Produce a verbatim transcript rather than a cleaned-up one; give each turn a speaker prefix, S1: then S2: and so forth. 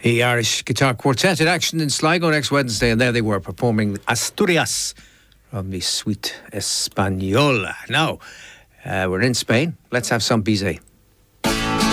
S1: The Irish Guitar Quartet in action in Sligo next Wednesday, and there they were performing Asturias from the Suite Española. Now, uh, we're in Spain. Let's have some Bizet.